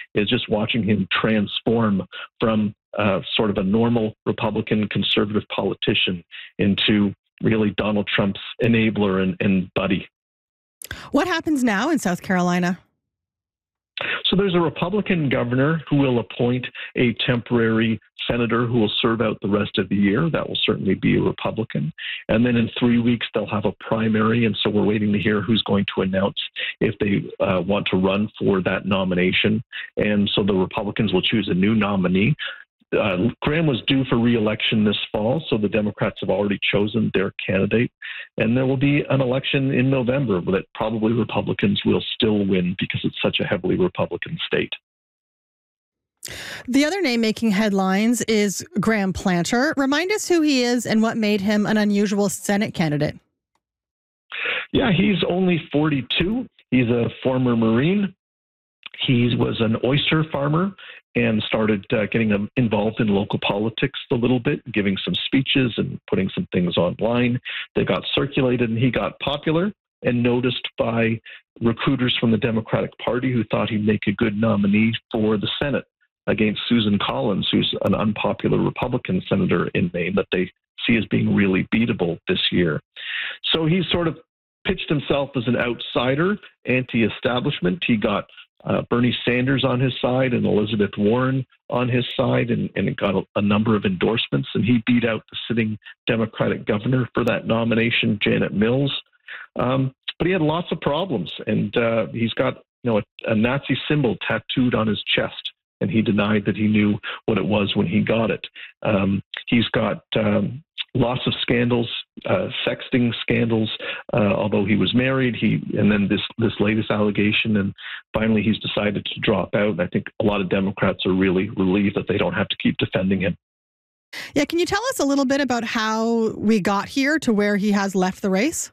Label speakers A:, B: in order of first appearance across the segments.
A: is just watching him transform from sort of a normal Republican conservative politician into really Donald Trump's enabler and buddy.
B: What happens now in South Carolina?
A: So there's a Republican governor who will appoint a temporary senator who will serve out the rest of the year. That will certainly be a Republican. And then in 3 weeks, they'll have a primary. And so we're waiting to hear who's going to announce if they want to run for that nomination. And so the Republicans will choose a new nominee. Graham was due for re-election this fall, so the Democrats have already chosen their candidate. And there will be an election in November that probably Republicans will still win because it's such a heavily Republican state.
B: The other name making headlines is Graham Planter. Remind us who he is and what made him an unusual Senate candidate.
A: Yeah, he's only 42. He's a former Marine. He was an oyster farmer and started getting involved in local politics a little bit, giving some speeches and putting some things online. They got circulated, and he got popular and noticed by recruiters from the Democratic Party who thought he'd make a good nominee for the Senate against Susan Collins, who's an unpopular Republican senator in Maine that they see as being really beatable this year. So he sort of pitched himself as an outsider, anti-establishment. He got Bernie Sanders on his side and Elizabeth Warren on his side and got a number of endorsements. And he beat out the sitting Democratic governor for that nomination, Janet Mills. But he had lots of problems. And he's got a Nazi symbol tattooed on his chest. And he denied that he knew what it was when he got it. He's got lots of scandals, sexting scandals, although he was married. And then this latest allegation, and finally he's decided to drop out. And I think a lot of Democrats are really relieved that they don't have to keep defending him.
B: Yeah, can you tell us a little bit about how we got here to where he has left the race?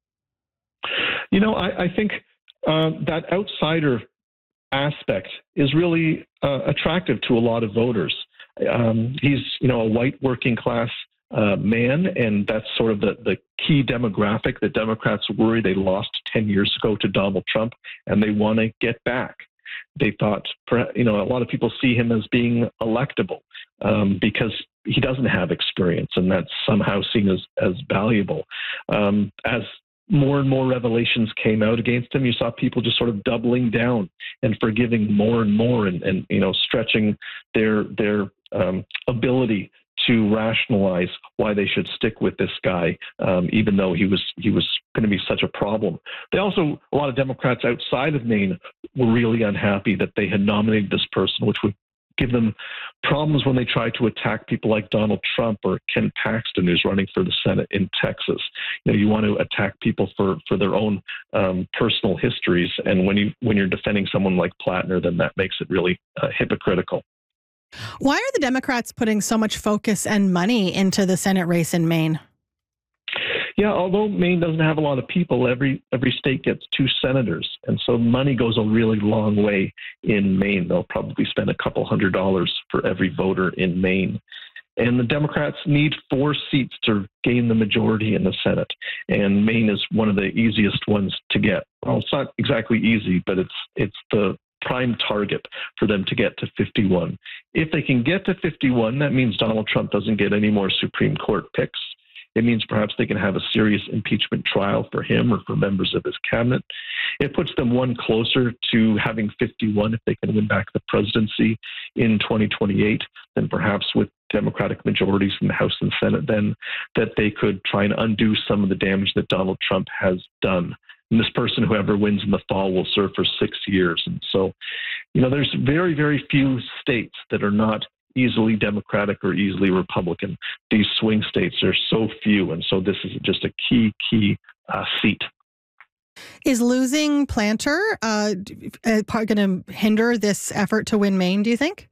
A: I think that outsider aspect is really attractive to a lot of voters. He's, a white working class man, and that's sort of the key demographic that Democrats worry they lost 10 years ago to Donald Trump, and they want to get back. They thought, a lot of people see him as being electable because he doesn't have experience, and that's somehow seen as valuable. As more and more revelations came out against him, you saw people just sort of doubling down and forgiving more and more and stretching their ability to rationalize why they should stick with this guy, even though he was going to be such a problem. A lot of Democrats outside of Maine were really unhappy that they had nominated this person, which would give them problems when they try to attack people like Donald Trump or Ken Paxton, who's running for the Senate in Texas. You want to attack people for their own personal histories, and when you're defending someone like Plattner, then that makes it really hypocritical.
B: Why are the Democrats putting so much focus and money into the Senate race in Maine?
A: Yeah, although Maine doesn't have a lot of people, every state gets 2 senators. And so money goes a really long way in Maine. They'll probably spend a couple $100 for every voter in Maine. And the Democrats need 4 seats to gain the majority in the Senate. And Maine is one of the easiest ones to get. Well, it's not exactly easy, but it's the prime target for them to get to 51. If they can get to 51, that means Donald Trump doesn't get any more Supreme Court picks. It means perhaps they can have a serious impeachment trial for him or for members of his cabinet. It puts them one closer to having 51 if they can win back the presidency in 2028, then perhaps with Democratic majorities in the House and Senate, then that they could try and undo some of the damage that Donald Trump has done. And this person, whoever wins in the fall, will serve for 6 years. And so, there's very, very few states that are not easily Democratic or easily Republican. These swing states are so few. And so this is just a key seat.
B: Is losing Planter going to hinder this effort to win Maine, do you think?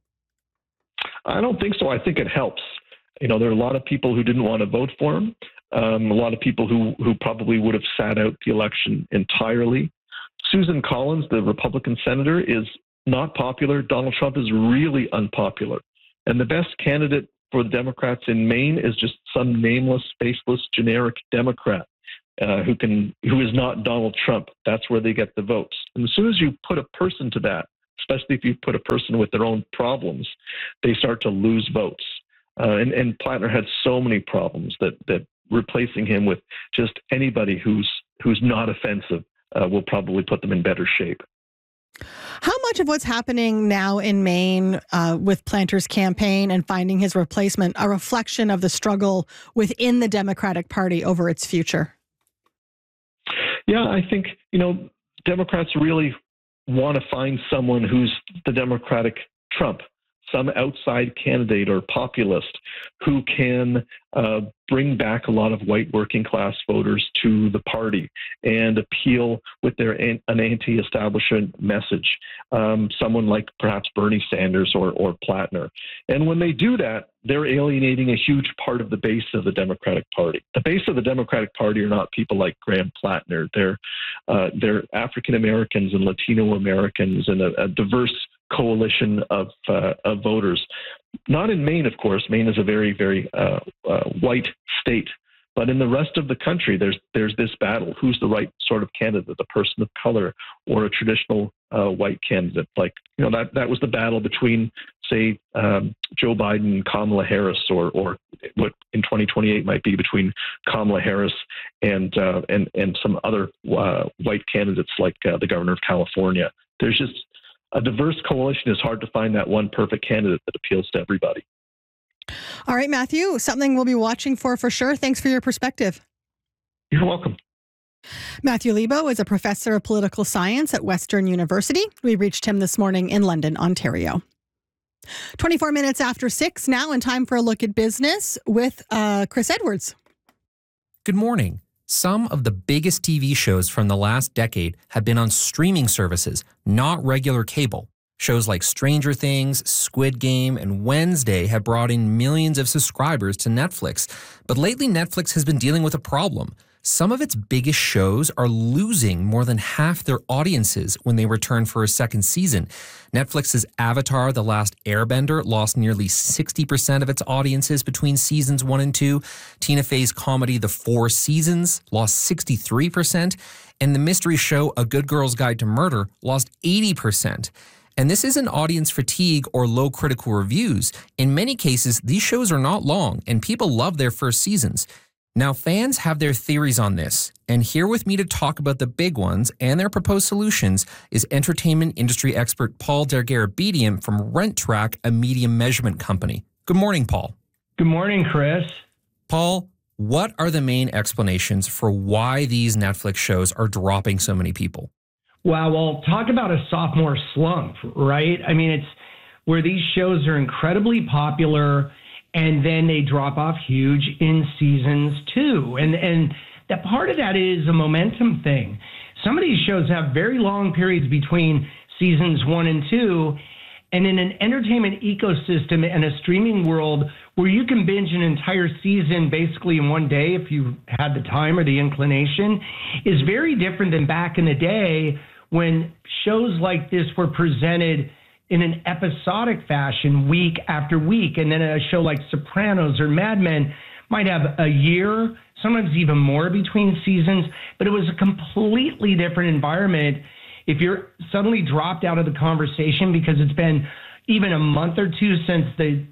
A: I don't think so. I think it helps. There are a lot of people who didn't want to vote for him. A lot of people who probably would have sat out the election entirely. Susan Collins, the Republican senator, is not popular. Donald Trump is really unpopular. And the best candidate for the Democrats in Maine is just some nameless, faceless, generic Democrat who is not Donald Trump. That's where they get the votes. And as soon as you put a person to that, especially if you put a person with their own problems, they start to lose votes. And Plattner had so many problems that replacing him with just anybody who's not offensive will probably put them in better shape.
B: How much of what's happening now in Maine with Planter's campaign and finding his replacement a reflection of the struggle within the Democratic Party over its future?
A: Yeah, I think, Democrats really want to find someone who's the Democratic Trump, some outside candidate or populist who can bring back a lot of white working class voters to the party and appeal with an anti-establishment message. Someone like perhaps Bernie Sanders or Plattner. And when they do that, they're alienating a huge part of the base of the Democratic Party. The base of the Democratic Party are not people like Graham Plattner. They're African Americans and Latino Americans and a diverse coalition of voters. Not in Maine, of course. Maine is a very, very white state. But in the rest of the country, there's this battle. Who's the right sort of candidate, a person of color or a traditional white candidate? Like, that was the battle between, say, Joe Biden and Kamala Harris, or what in 2028 might be between Kamala Harris and some other white candidates like the governor of California. There's just a diverse coalition. Is hard to find that one perfect candidate that appeals to everybody.
B: All right, Matthew, something we'll be watching for sure. Thanks for your perspective.
A: You're welcome.
B: Matthew Lebo is a professor of political science at Western University. We reached him this morning in London, Ontario. 24 minutes after 6 now, and time for a look at business with Chris Edwards.
C: Good morning. Some of the biggest TV shows from the last decade have been on streaming services, not regular cable. Shows like Stranger Things, Squid Game, and Wednesday have brought in millions of subscribers to Netflix. But lately, Netflix has been dealing with a problem. Some of its biggest shows are losing more than half their audiences when they return for a second season. Netflix's Avatar: The Last Airbender lost nearly 60% of its audiences between seasons 1 and 2. Tina Fey's comedy The Four Seasons lost 63%. And the mystery show A Good Girl's Guide to Murder lost 80%. And this isn't audience fatigue or low critical reviews. In many cases, these shows are not long, and people love their first seasons. Now, fans have their theories on this, and here with me to talk about the big ones and their proposed solutions is entertainment industry expert Paul Dergarabedian from RentTrack, a media measurement company. Good morning, Paul.
D: Good morning, Chris.
C: Paul, what are the main explanations for why these Netflix shows are dropping so many people?
D: Wow, well, talk about a sophomore slump, right? I mean, it's where these shows are incredibly popular and then they drop off huge in seasons 2. And that part of that is a momentum thing. Some of these shows have very long periods between seasons 1 and 2. And in an entertainment ecosystem and a streaming world where you can binge an entire season basically in one day if you had the time or the inclination, is very different than back in the day when shows like this were presented in an episodic fashion week after week. And then a show like Sopranos or Mad Men might have a year, sometimes even more between seasons, but it was a completely different environment. If you're suddenly dropped out of the conversation because it's been even a month or two since the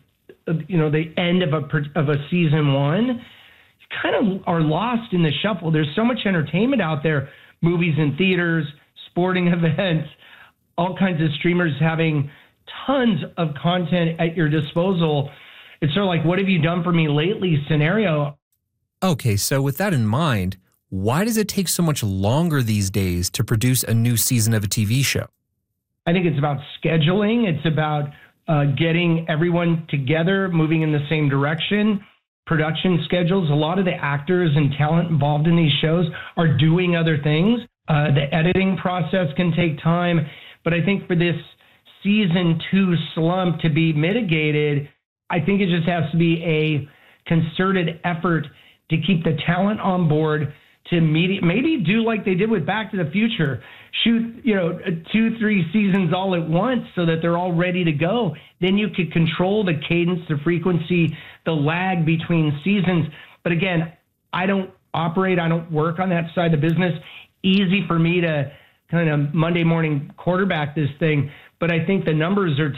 D: end of a season 1, you kind of are lost in the shuffle. There's so much entertainment out there, movies in theaters, sporting events, all kinds of streamers having tons of content at your disposal. It's sort of like, what have you done for me lately scenario.
C: Okay, so with that in mind, why does it take so much longer these days to produce a new season of a TV show?
D: I think it's about scheduling. It's about getting everyone together, moving in the same direction. Production schedules. A lot of the actors and talent involved in these shows are doing other things. The editing process can take time. But I think for this season 2 slump to be mitigated, I think it just has to be a concerted effort to keep the talent on board, to maybe do like they did with Back to the Future, shoot 2-3 seasons all at once so that they're all ready to go. Then you could control the cadence, the frequency, the lag between seasons. But again, I don't work on that side of the business. Easy for me to kind of Monday morning quarterback this thing. but I think the numbers are